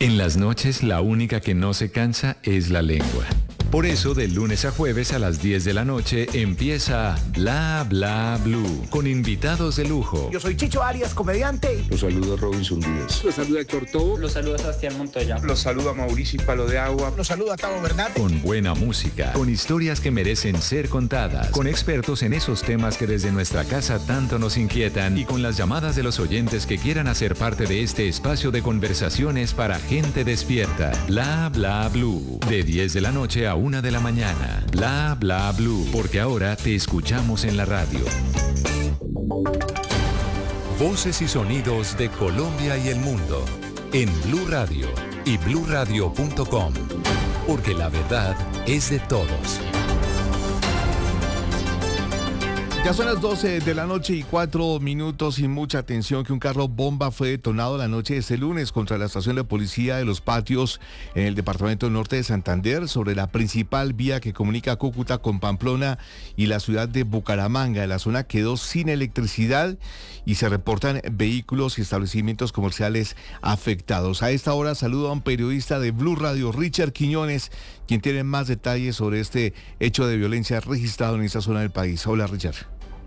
En las noches la única que no se cansa es la lengua. Por eso, de lunes a jueves a las 10 de la noche empieza Bla Bla Blue, con invitados de lujo. Yo soy Chicho Arias, comediante. Los saluda Robinson Díaz. Los saluda Héctor Tobo. Los saluda Sebastián Montoya. Los saluda Mauricio Palo de Agua. Los saluda Tavo Bernat. Con buena música, con historias que merecen ser contadas, con expertos en esos temas que desde nuestra casa tanto nos inquietan y con las llamadas de los oyentes que quieran hacer parte de este espacio de conversaciones para gente despierta. Bla Bla Blue, de 10 de la noche a 1 de la mañana. Bla Bla Blue, porque ahora te escuchamos en la radio. Voces y sonidos de Colombia y el mundo en Blue Radio y bluradio.com, porque la verdad es de todos. Ya son las 12 de la noche y 4 minutos y mucha atención que un carro bomba fue detonado la noche de este lunes contra la estación de policía de Los Patios en el departamento norte de Santander, sobre la principal vía que comunica Cúcuta con Pamplona y la ciudad de Bucaramanga. La zona quedó sin electricidad y se reportan vehículos y establecimientos comerciales afectados. A esta hora saludo a un periodista de Blue Radio, Richard Quiñones, quien tiene más detalles sobre este hecho de violencia registrado en esta zona del país. Hola, Richard.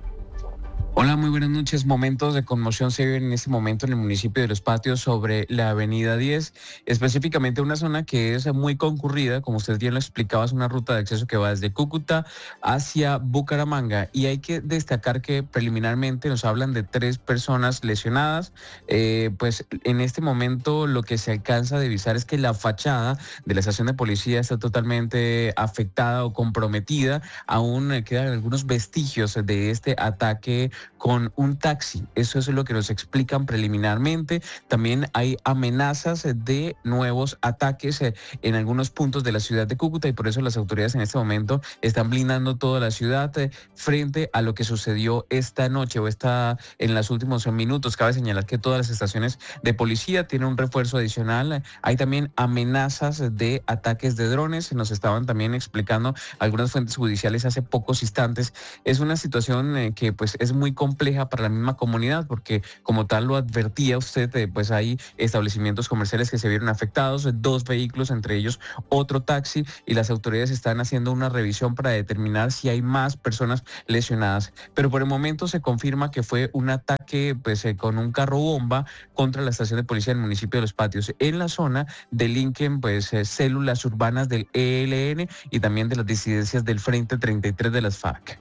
Hola, muy buenas noches. Momentos de conmoción se viven en este momento en el municipio de Los Patios sobre la avenida 10, específicamente una zona que es muy concurrida, como usted bien lo explicaba, es una ruta de acceso que va desde Cúcuta hacia Bucaramanga, y hay que destacar que preliminarmente nos hablan de 3 personas lesionadas. Pues en este momento lo que se alcanza a divisar es que la fachada de la estación de policía está totalmente afectada o comprometida. Aún quedan algunos vestigios de este ataque con un taxi. Eso es lo que nos explican preliminarmente. También hay amenazas de nuevos ataques en algunos puntos de la ciudad de Cúcuta, y por eso las autoridades en este momento están blindando toda la ciudad frente a lo que sucedió esta noche o en los últimos minutos. Cabe señalar que todas las estaciones de policía tienen un refuerzo adicional. Hay también amenazas de ataques de drones. Nos estaban también explicando algunas fuentes judiciales hace pocos instantes. Es una situación que pues es muy compleja para la misma comunidad, porque como tal lo advertía usted, pues hay establecimientos comerciales que se vieron afectados, 2 vehículos, entre ellos otro taxi, y las autoridades están haciendo una revisión para determinar si hay más personas lesionadas. Pero por el momento se confirma que fue un ataque pues con un carro bomba contra la estación de policía del municipio de Los Patios. En la zona delinquen pues células urbanas del ELN y también de las disidencias del Frente 33 de las FARC.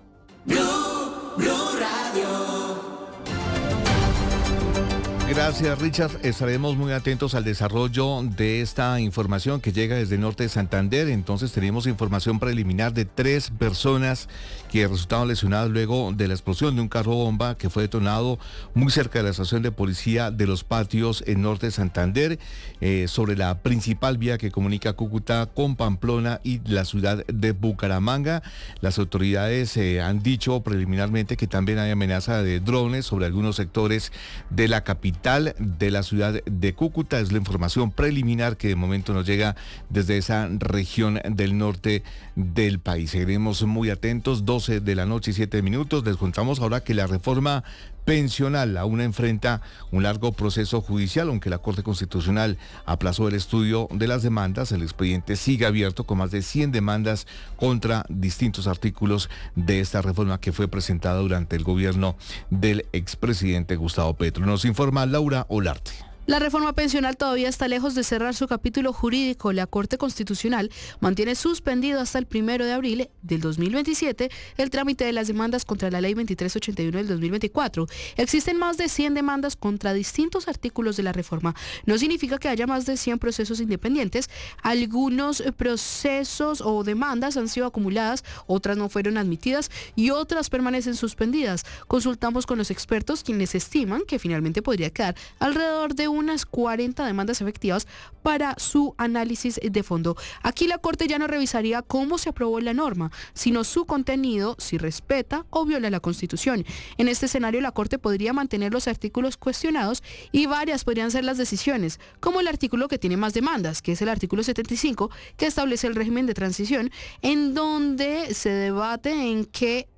Gracias, Richard. Estaremos muy atentos al desarrollo de esta información que llega desde el norte de Santander. Entonces tenemos información preliminar de 3 personas que resultaron lesionadas luego de la explosión de un carro bomba que fue detonado muy cerca de la estación de policía de Los Patios en norte de Santander, sobre la principal vía que comunica Cúcuta con Pamplona y la ciudad de Bucaramanga. Las autoridades han dicho preliminarmente que también hay amenaza de drones sobre algunos sectores de la capital de la ciudad de Cúcuta. Es la información preliminar que de momento nos llega desde esa región del norte del país. Seguiremos muy atentos. 12 de la noche y 7 minutos. Les contamos ahora que la reforma pensional aún enfrenta un largo proceso judicial, aunque la Corte Constitucional aplazó el estudio de las demandas. El expediente sigue abierto con más de 100 demandas contra distintos artículos de esta reforma que fue presentada durante el gobierno del expresidente Gustavo Petro. Nos informa Laura Olarte. La reforma pensional todavía está lejos de cerrar su capítulo jurídico. La Corte Constitucional mantiene suspendido hasta el 1 de abril del 2027 el trámite de las demandas contra la Ley 2381 del 2024. Existen más de 100 demandas contra distintos artículos de la reforma. No significa que haya más de 100 procesos independientes. Algunos procesos o demandas han sido acumuladas, otras no fueron admitidas y otras permanecen suspendidas. Consultamos con los expertos, quienes estiman que finalmente podría quedar alrededor de unas 40 demandas efectivas para su análisis de fondo. Aquí la Corte ya no revisaría cómo se aprobó la norma, sino su contenido, si respeta o viola la Constitución. En este escenario, la Corte podría mantener los artículos cuestionados y varias podrían ser las decisiones, como el artículo que tiene más demandas, que es el artículo 75, que establece el régimen de transición, en donde se debate en qué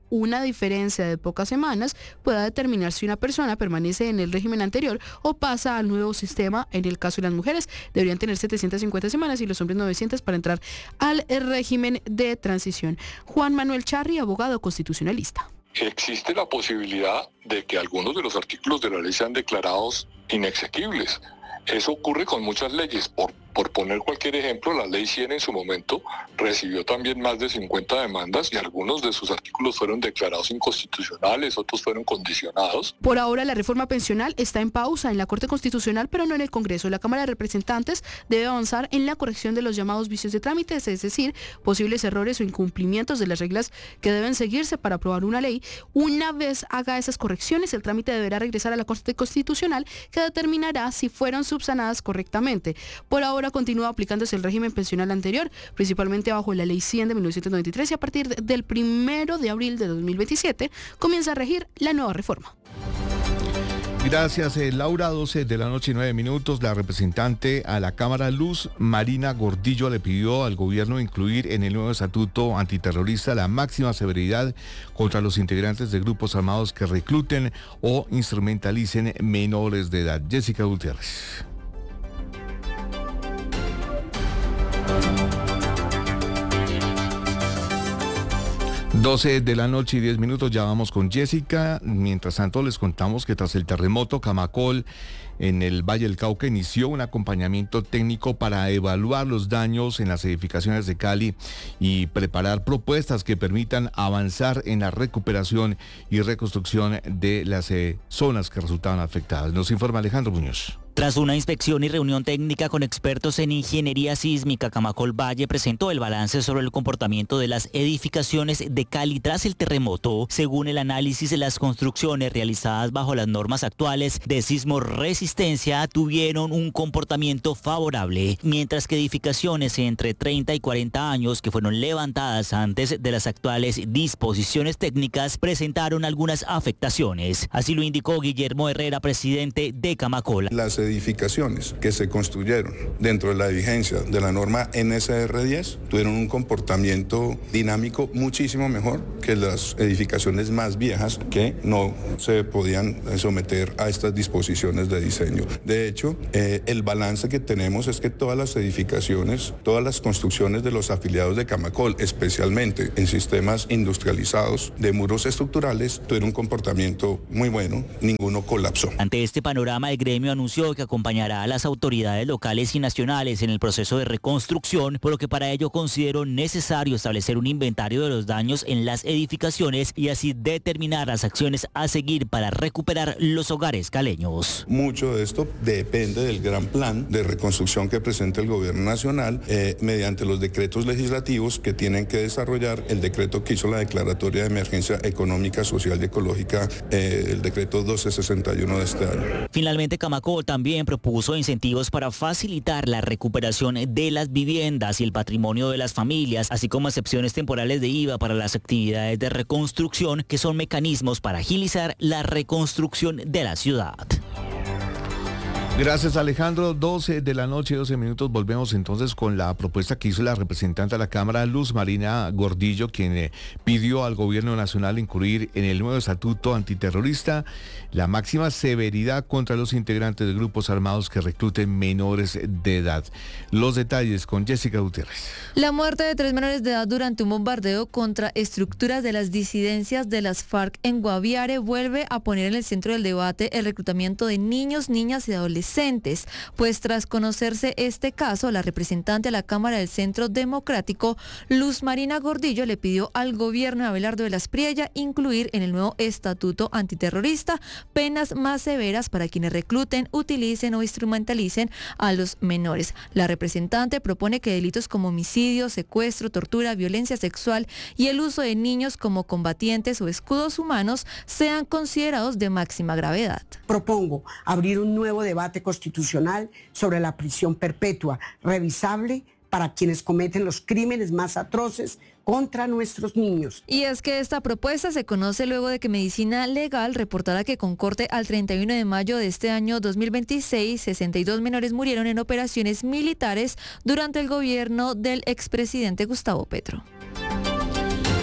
una diferencia de pocas semanas pueda determinar si una persona permanece en el régimen anterior o pasa al nuevo sistema. En el caso de las mujeres, deberían tener 750 semanas y los hombres 900 para entrar al régimen de transición. Juan Manuel Charri, abogado constitucionalista. Existe la posibilidad de que algunos de los artículos de la ley sean declarados inexequibles. Eso ocurre con muchas leyes. Por poner cualquier ejemplo, la ley 100 en su momento recibió también más de 50 demandas y algunos de sus artículos fueron declarados inconstitucionales, otros fueron condicionados. Por ahora, la reforma pensional está en pausa en la Corte Constitucional, pero no en el Congreso. La Cámara de Representantes debe avanzar en la corrección de los llamados vicios de trámites, es decir, posibles errores o incumplimientos de las reglas que deben seguirse para aprobar una ley. Una vez haga esas correcciones, el trámite deberá regresar a la Corte Constitucional, que determinará si fueron subsanadas correctamente. Por ahora continúa aplicándose el régimen pensional anterior, principalmente bajo la Ley 100 de 1993, y a partir del 1 de abril de 2027 comienza a regir la nueva reforma. Gracias, Laura. 12 de la noche y 9 minutos. La representante a la Cámara, Luz Marina Gordillo, le pidió al gobierno incluir en el nuevo estatuto antiterrorista la máxima severidad contra los integrantes de grupos armados que recluten o instrumentalicen menores de edad. Jessica Gutiérrez. 12 de la noche y 10 minutos, ya vamos con Jessica. Mientras tanto, les contamos que tras el terremoto, Camacol en el Valle del Cauca inició un acompañamiento técnico para evaluar los daños en las edificaciones de Cali y preparar propuestas que permitan avanzar en la recuperación y reconstrucción de las zonas que resultaban afectadas. Nos informa Alejandro Muñoz. Tras una inspección y reunión técnica con expertos en ingeniería sísmica, Camacol Valle presentó el balance sobre el comportamiento de las edificaciones de Cali tras el terremoto. Según el análisis, las construcciones realizadas bajo las normas actuales de sismoresistencia tuvieron un comportamiento favorable, mientras que edificaciones entre 30 y 40 años que fueron levantadas antes de las actuales disposiciones técnicas presentaron algunas afectaciones. Así lo indicó Guillermo Herrera, presidente de Camacol. Las edificaciones que se construyeron dentro de la vigencia de la norma NSR 10 tuvieron un comportamiento dinámico muchísimo mejor que las edificaciones más viejas que no se podían someter a estas disposiciones de diseño. De hecho, el balance que tenemos es que todas las edificaciones, todas las construcciones de los afiliados de Camacol, especialmente en sistemas industrializados de muros estructurales, tuvieron un comportamiento muy bueno, ninguno colapsó. Ante este panorama, el gremio anunció que acompañará a las autoridades locales y nacionales en el proceso de reconstrucción, por lo que para ello consideró necesario establecer un inventario de los daños en las edificaciones y así determinar las acciones a seguir para recuperar los hogares caleños. Mucho de esto depende del gran plan de reconstrucción que presenta el gobierno nacional mediante los decretos legislativos que tienen que desarrollar el decreto que hizo la declaratoria de emergencia económica, social y ecológica, el decreto 1261 de este año. Finalmente, Camacol también propuso incentivos para facilitar la recuperación de las viviendas y el patrimonio de las familias, así como excepciones temporales de IVA para las actividades de reconstrucción, que son mecanismos para agilizar la reconstrucción de la ciudad. Gracias, Alejandro. 12 de la noche, 12 minutos. Volvemos entonces con la propuesta que hizo la representante de la Cámara, Luz Marina Gordillo, quien pidió al gobierno nacional incluir en el nuevo estatuto antiterrorista la máxima severidad contra los integrantes de grupos armados que recluten menores de edad. Los detalles con Jessica Gutiérrez. La muerte de 3 menores de edad durante un bombardeo contra estructuras de las disidencias de las FARC en Guaviare vuelve a poner en el centro del debate el reclutamiento de niños, niñas y adolescentes. Pues tras conocerse este caso, la representante a la Cámara del Centro Democrático, Luz Marina Gordillo, le pidió al gobierno de Abelardo de las Priella incluir en el nuevo estatuto antiterrorista penas más severas para quienes recluten, utilicen o instrumentalicen a los menores. La representante propone que delitos como homicidio, secuestro, tortura, violencia sexual y el uso de niños como combatientes o escudos humanos sean considerados de máxima gravedad. Propongo abrir un nuevo debate constitucional sobre la prisión perpetua, revisable para quienes cometen los crímenes más atroces contra nuestros niños. Y es que esta propuesta se conoce luego de que Medicina Legal reportara que con corte al 31 de mayo de este año 2026, 62 menores murieron en operaciones militares durante el gobierno del expresidente Gustavo Petro.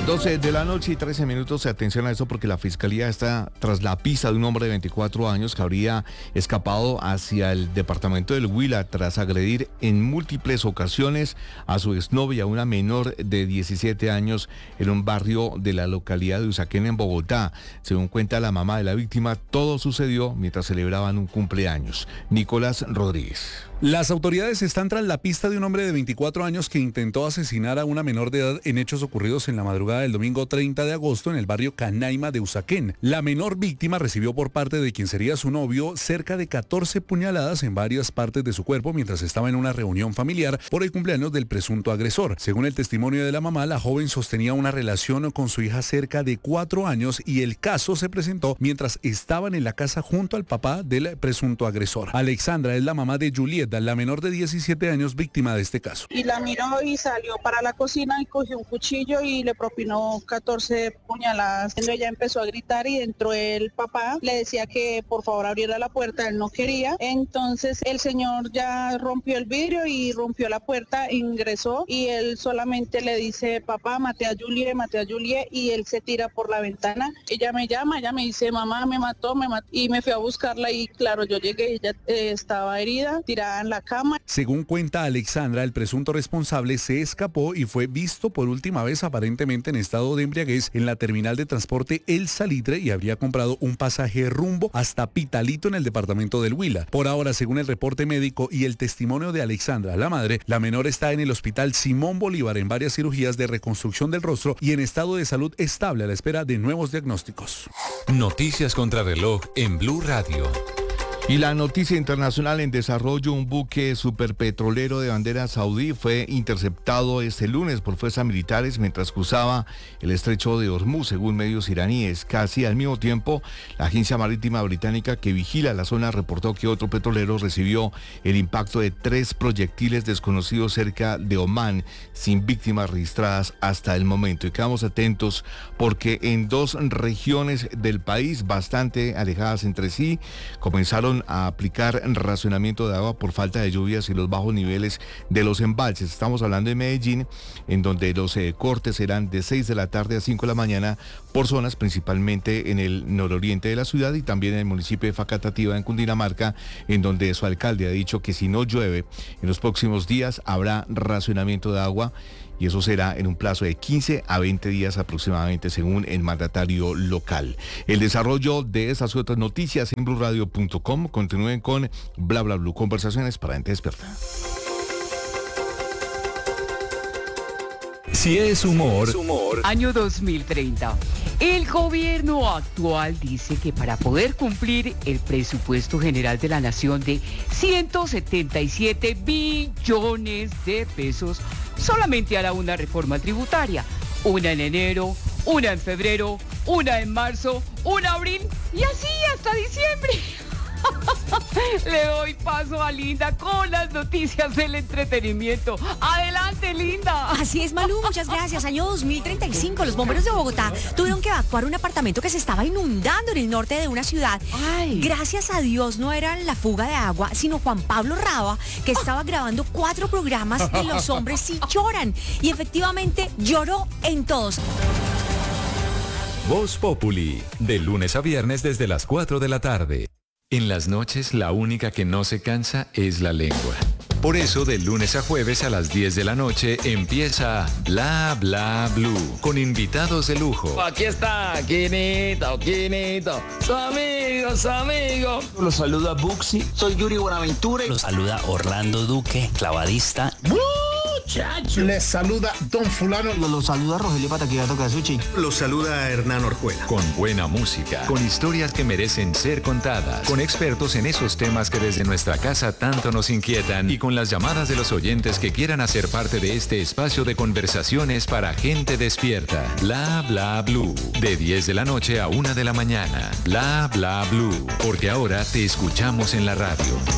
12 de la noche y 13 minutos. Atención a eso porque la Fiscalía está tras la pista de un hombre de 24 años que habría escapado hacia el departamento del Huila tras agredir en múltiples ocasiones a su exnovia, una menor de 17 años, en un barrio de la localidad de Usaquén, en Bogotá. Según cuenta la mamá de la víctima, todo sucedió mientras celebraban un cumpleaños. Nicolás Rodríguez. Las autoridades están tras la pista de un hombre de 24 años que intentó asesinar a una menor de edad en hechos ocurridos en la madrugada del domingo 30 de agosto en el barrio Canaima de Usaquén. La menor víctima recibió por parte de quien sería su novio cerca de 14 puñaladas en varias partes de su cuerpo mientras estaba en una reunión familiar por el cumpleaños del presunto agresor. Según el testimonio de la mamá, la joven sostenía una relación con su hija cerca de 4 años y el caso se presentó mientras estaban en la casa junto al papá del presunto agresor. Alexandra es la mamá de Julieta, la menor de 17 años víctima de este caso. Y la miró y salió para la cocina y cogió un cuchillo y le propinó 14 puñaladas. Ella empezó a gritar y entró el papá, le decía que por favor abriera la puerta, él no quería. Entonces el señor ya rompió el vidrio y rompió la puerta, ingresó y él solamente le dice, papá, maté a Juliet, y él se tira por la ventana. Ella me llama, ella me dice, mamá, me mató, y me fui a buscarla y claro, yo llegué, ella estaba herida, tirada en la cama. Según cuenta Alexandra, el presunto responsable se escapó y fue visto por última vez aparentemente en estado de embriaguez en la terminal de transporte El Salitre y habría comprado un pasaje rumbo hasta Pitalito en el departamento del Huila. Por ahora, según el reporte médico y el testimonio de Alexandra, la madre, la menor está en el hospital Simón Bolívar en varias cirugías de reconstrucción del rostro y en estado de salud estable a la espera de nuevos diagnósticos. Noticias contra reloj en Blue Radio. Y la noticia internacional en desarrollo: un buque superpetrolero de bandera saudí fue interceptado este lunes por fuerzas militares mientras cruzaba el estrecho de Hormuz, según medios iraníes. Casi al mismo tiempo, la agencia marítima británica que vigila la zona reportó que otro petrolero recibió el impacto de 3 proyectiles desconocidos cerca de Omán, sin víctimas registradas hasta el momento. Y quedamos atentos porque en 2 regiones del país bastante alejadas entre sí comenzaron a aplicar racionamiento de agua por falta de lluvias y los bajos niveles de los embalses. Estamos hablando de Medellín, en donde los cortes serán de 6 de la tarde a 5 de la mañana por zonas principalmente en el nororiente de la ciudad y también en el municipio de Facatativá, en Cundinamarca, en donde su alcalde ha dicho que si no llueve en los próximos días habrá racionamiento de agua. Y eso será en un plazo de 15 a 20 días aproximadamente, según el mandatario local. El desarrollo de estas y otras noticias en bluradio.com. Continúen con Bla Bla Blue, conversaciones para gente despierta. Si es humor. Año 2030. El gobierno actual dice que para poder cumplir el presupuesto general de la nación de 177 billones de pesos, solamente hará una reforma tributaria. Una en enero, una en febrero, una en marzo, una en abril y así hasta diciembre. Le doy paso a Linda con las noticias del entretenimiento. Adelante, Linda. Así es, Malú, muchas gracias. Año 2035, los bomberos de Bogotá tuvieron que evacuar un apartamento que se estaba inundando en el norte de una ciudad. Ay. Gracias a Dios no era la fuga de agua, sino Juan Pablo Raba, que estaba grabando 4 programas de Los Hombres Sí Lloran. Y efectivamente lloró en todos. Voz Populi, de lunes a viernes desde las 4 de la tarde. En las noches, la única que no se cansa es la lengua. Por eso, de lunes a jueves a las 10 de la noche empieza Bla Bla Blue, con invitados de lujo. Aquí está, Quinito, su amigo. Los saluda Buxi, soy Yuri Buenaventura. Los saluda Orlando Duque, clavadista. Les saluda Don Fulano. Los saluda Rogelio Pataquigato Casuchi. Los saluda Hernán Orjuela. Con buena música, con historias que merecen ser contadas, con expertos en esos temas que desde nuestra casa tanto nos inquietan y con las llamadas de los oyentes que quieran hacer parte de este espacio de conversaciones para gente despierta. Bla Bla Blue, de 10 de la noche a 1 de la mañana. Bla Bla Blue, porque ahora te escuchamos en la radio.